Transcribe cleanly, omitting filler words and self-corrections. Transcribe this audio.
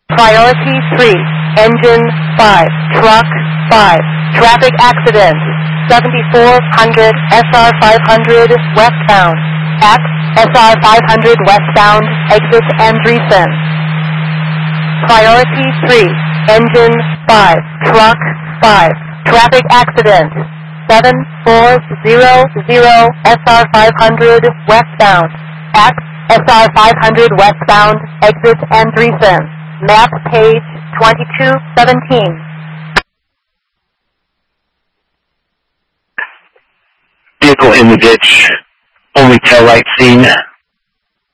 Priority 3, engine 5, truck 5, traffic accident, 7400 SR 500 westbound, at SR 500 westbound, exit Andresen. Priority 3, engine 5, truck 5, traffic accident, 7400 SR 500 westbound, at SR 500 westbound, exit Andresen. Map page 2217. Vehicle in the ditch. Only taillight seen.